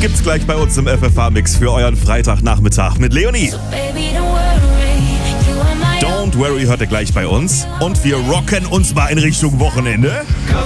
Gibt's gleich bei uns im FFH-Mix für euren Freitagnachmittag mit Leonie. Don't Worry hört ihr gleich bei uns. Und wir rocken uns mal in Richtung Wochenende.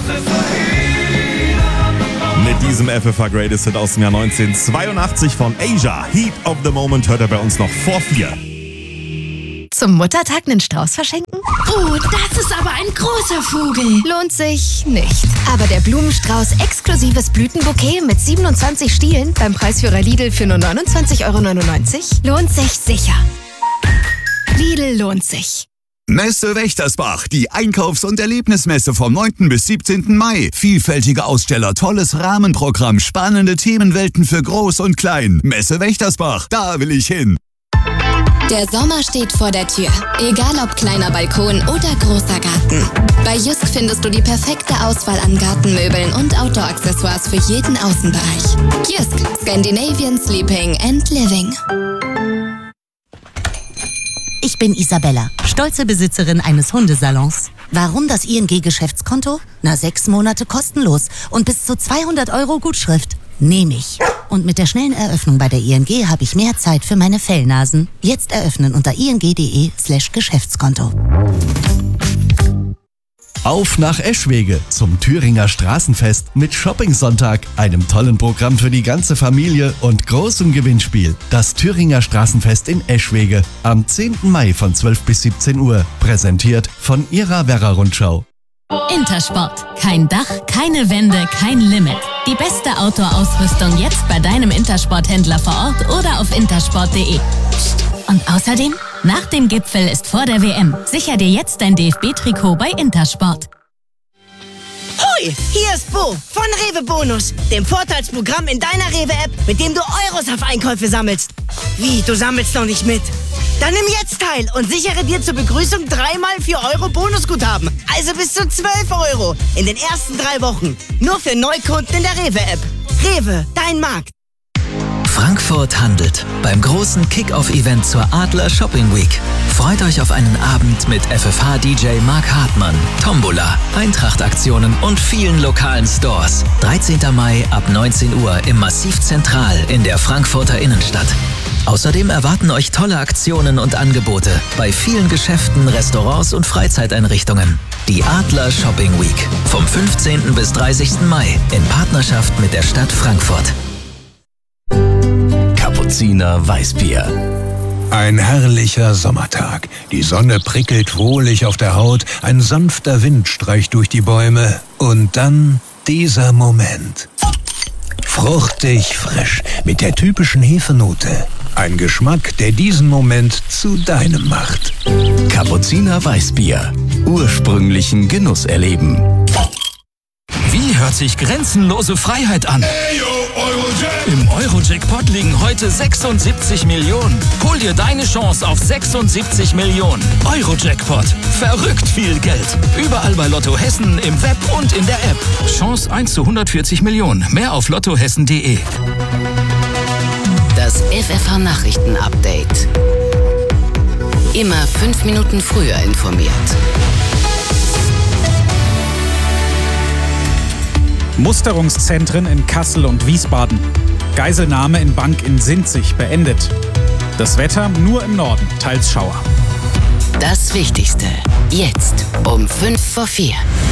Mit diesem FFH Greatest Hit aus dem Jahr 1982 von Asia. Heat of the Moment hört er bei uns noch vor 4. Zum Muttertag einen Strauß verschenken? Oh, das ist aber ein großer Vogel. Lohnt sich nicht. Aber der Blumenstrauß exklusives Blütenbouquet mit 27 Stielen beim Preisführer Lidl für nur 29,99 € lohnt sich sicher. Lidl lohnt sich. Messe Wächtersbach, die Einkaufs- und Erlebnismesse vom 9. bis 17. Mai. Vielfältige Aussteller, tolles Rahmenprogramm, spannende Themenwelten für Groß und Klein. Messe Wächtersbach, da will ich hin. Der Sommer steht vor der Tür. Egal ob kleiner Balkon oder großer Garten. Bei Jysk findest du die perfekte Auswahl an Gartenmöbeln und Outdoor-Accessoires für jeden Außenbereich. Jysk, Scandinavian Sleeping and Living. Ich bin Isabella, stolze Besitzerin eines Hundesalons. Warum das ING-Geschäftskonto? 6 Monate kostenlos und bis zu 200 € Gutschrift. Nehme ich. Und mit der schnellen Eröffnung bei der ING habe ich mehr Zeit für meine Fellnasen. Jetzt eröffnen unter ing.de/Geschäftskonto. Auf nach Eschwege zum Thüringer Straßenfest mit Shopping-Sonntag, einem tollen Programm für die ganze Familie und großem Gewinnspiel. Das Thüringer Straßenfest in Eschwege am 10. Mai von 12 bis 17 Uhr. Präsentiert von ihrer Werra-Rundschau. Intersport. Kein Dach, keine Wände, kein Limit. Die beste Outdoor-Ausrüstung jetzt bei deinem Intersport-Händler vor Ort oder auf intersport.de. Und außerdem, nach dem Gipfel ist vor der WM. Sicher dir jetzt dein DFB-Trikot bei Intersport. Hoi, hier ist Bo von Rewe Bonus, dem Vorteilsprogramm in deiner Rewe-App, mit dem du Euros auf Einkäufe sammelst. Wie, du sammelst noch nicht mit? Dann nimm jetzt teil und sichere dir zur Begrüßung 3x 4 € Bonusguthaben. Also bis zu 12 € in den ersten 3 Wochen. Nur für Neukunden in der Rewe-App. Rewe, dein Markt. Frankfurt handelt beim großen Kick-Off-Event zur Adler Shopping Week. Freut euch auf einen Abend mit FFH-DJ Mark Hartmann, Tombola, Eintracht-Aktionen und vielen lokalen Stores. 13. Mai ab 19 Uhr im Massiv Zentral in der Frankfurter Innenstadt. Außerdem erwarten euch tolle Aktionen und Angebote bei vielen Geschäften, Restaurants und Freizeiteinrichtungen. Die Adler Shopping Week vom 15. bis 30. Mai in Partnerschaft mit der Stadt Frankfurt. Kapuziner Weißbier. Ein herrlicher Sommertag. Die Sonne prickelt wohlig auf der Haut, ein sanfter Wind streicht durch die Bäume und dann dieser Moment. Fruchtig frisch, mit der typischen Hefenote. Ein Geschmack, der diesen Moment zu deinem macht. Kapuziner Weißbier. Ursprünglichen Genuss erleben. Wie hört sich grenzenlose Freiheit an? Im Euro-Jackpot liegen heute 76 Millionen. Hol dir deine Chance auf 76 Millionen. Euro-Jackpot. Verrückt viel Geld. Überall bei Lotto Hessen, im Web und in der App. Chance 1 zu 140 Millionen. Mehr auf lottohessen.de. Das FFH-Nachrichten-Update. Immer 5 Minuten früher informiert. Musterungszentren in Kassel und Wiesbaden. Geiselnahme in Bank in Sinzig beendet. Das Wetter nur im Norden, teils Schauer. Das Wichtigste. Jetzt um 5 vor 4.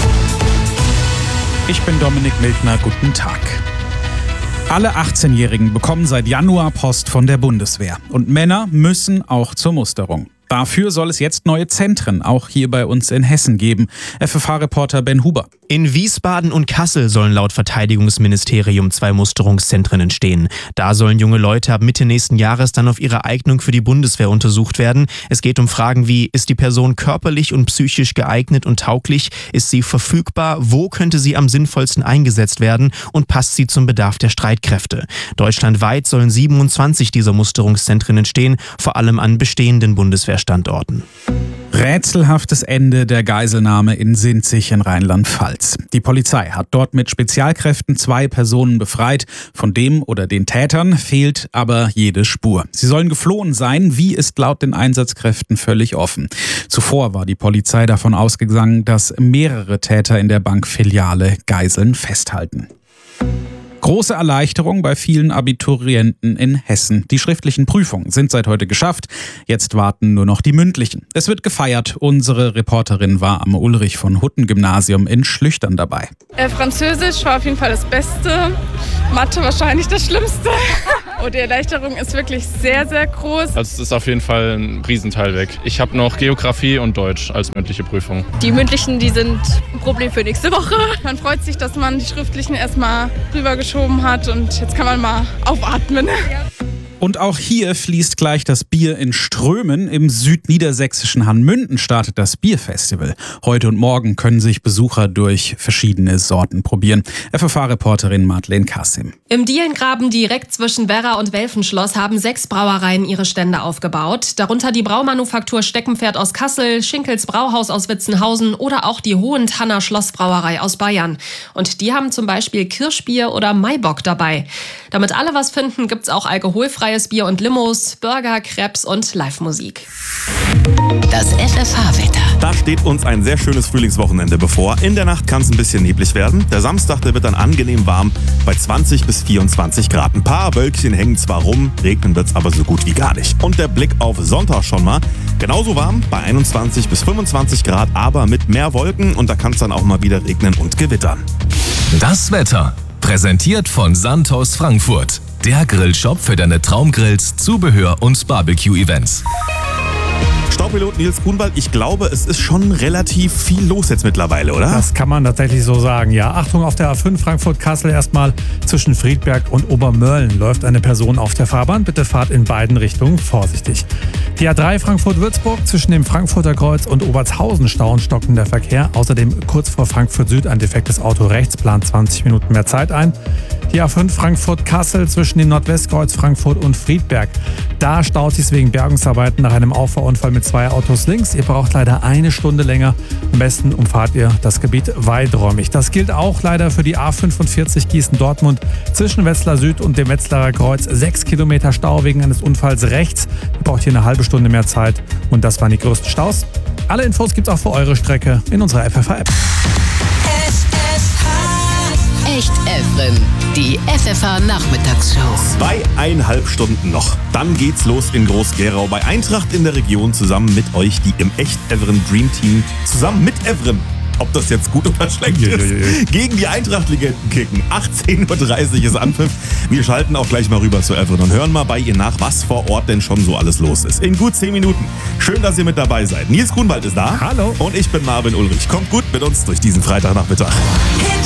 Ich bin Dominik Mildner, guten Tag. Alle 18-Jährigen bekommen seit Januar Post von der Bundeswehr. Und Männer müssen auch zur Musterung. Dafür soll es jetzt neue Zentren, auch hier bei uns in Hessen, geben. FFH-Reporter Ben Huber. In Wiesbaden und Kassel sollen laut Verteidigungsministerium 2 Musterungszentren entstehen. Da sollen junge Leute ab Mitte nächsten Jahres dann auf ihre Eignung für die Bundeswehr untersucht werden. Es geht um Fragen wie, ist die Person körperlich und psychisch geeignet und tauglich? Ist sie verfügbar? Wo könnte sie am sinnvollsten eingesetzt werden? Und passt sie zum Bedarf der Streitkräfte? Deutschlandweit sollen 27 dieser Musterungszentren entstehen, vor allem an bestehenden Bundeswehrstandorten. Rätselhaftes Ende der Geiselnahme in Sinzig in Rheinland-Pfalz. Die Polizei hat dort mit Spezialkräften 2 Personen befreit. Von dem oder den Tätern fehlt aber jede Spur. Sie sollen geflohen sein, wie ist laut den Einsatzkräften völlig offen. Zuvor war die Polizei davon ausgegangen, dass mehrere Täter in der Bankfiliale Geiseln festhalten. Große Erleichterung bei vielen Abiturienten in Hessen. Die schriftlichen Prüfungen sind seit heute geschafft. Jetzt warten nur noch die mündlichen. Es wird gefeiert. Unsere Reporterin war am Ulrich-von-Hutten-Gymnasium in Schlüchtern dabei. Französisch war auf jeden Fall das Beste. Mathe wahrscheinlich das Schlimmste. Und die Erleichterung ist wirklich sehr, sehr groß. Also es ist auf jeden Fall ein Riesenteil weg. Ich habe noch Geografie und Deutsch als mündliche Prüfung. Die mündlichen, die sind ein Problem für nächste Woche. Man freut sich, dass man die schriftlichen erstmal rübergeschoben hat und jetzt kann man mal aufatmen. Und auch hier fließt gleich das Bier in Strömen. Im südniedersächsischen Hanmünden startet das Bierfestival. Heute und morgen können sich Besucher durch verschiedene Sorten probieren. FFH-Reporterin Madeleine Kassim. Im Dielengraben direkt zwischen Werra und Welfenschloss haben 6 Brauereien ihre Stände aufgebaut. Darunter die Braumanufaktur Steckenpferd aus Kassel, Schinkels Brauhaus aus Witzenhausen oder auch die Hohentanner Schlossbrauerei aus Bayern. Und die haben zum Beispiel Kirschbier oder Maibock dabei. Damit alle was finden, gibt's auch alkoholfreies Bier und Limos, Burger, Crepes und Live-Musik. Das FFH-Wetter. Da steht uns ein sehr schönes Frühlingswochenende bevor. In der Nacht kann es ein bisschen neblig werden. Der Samstag, der wird dann angenehm warm bei 20 bis 24 Grad. Ein paar Wölkchen hängen zwar rum, regnen wird es aber so gut wie gar nicht. Und der Blick auf Sonntag schon mal. Genauso warm bei 21 bis 25 Grad, aber mit mehr Wolken und da kann es dann auch mal wieder regnen und gewittern. Das Wetter. Präsentiert von Santos Frankfurt. Der Grillshop für deine Traumgrills, Zubehör und Barbecue-Events. Staubpilot Nils Grunwald, ich glaube, es ist schon relativ viel los jetzt mittlerweile, oder? Das kann man tatsächlich so sagen, ja. Achtung, auf der A5 Frankfurt-Kassel erstmal zwischen Friedberg und Obermörlen läuft eine Person auf der Fahrbahn. Bitte fahrt in beiden Richtungen vorsichtig. Die A3 Frankfurt-Würzburg zwischen dem Frankfurter Kreuz und Obertshausen stauen stockender Verkehr. Außerdem kurz vor Frankfurt Süd ein defektes Auto rechts, plant 20 Minuten mehr Zeit ein. Die A5 Frankfurt-Kassel zwischen dem Nordwestkreuz Frankfurt und Friedberg. Da staut sich wegen Bergungsarbeiten nach einem Auffahrunfall mit 2 Autos links. Ihr braucht leider eine Stunde länger. Am besten umfahrt ihr das Gebiet weiträumig. Das gilt auch leider für die A45 Gießen-Dortmund zwischen Wetzlar Süd und dem Wetzlarer Kreuz. 6 Kilometer Stau wegen eines Unfalls rechts. Ihr braucht hier eine halbe Stunde mehr Zeit. Und das waren die größten Staus. Alle Infos gibt's auch für eure Strecke in unserer FFH-App. Echt Evren, die FFH-Nachmittagsshow. 2,5 Stunden noch. Dann geht's los in Groß-Gerau bei Eintracht in der Region zusammen mit euch, die im Echt Evren Dream Team zusammen mit Evren, ob das jetzt gut oder schlecht ist, gegen die Eintracht-Legenden kicken. 18.30 Uhr ist Anpfiff. Wir schalten auch gleich mal rüber zu Evren und hören mal bei ihr nach, was vor Ort denn schon so alles los ist. In gut 10 Minuten. Schön, dass ihr mit dabei seid. Nils Grunwald ist da. Hallo. Und ich bin Marvin Ulrich. Kommt gut mit uns durch diesen Freitagnachmittag.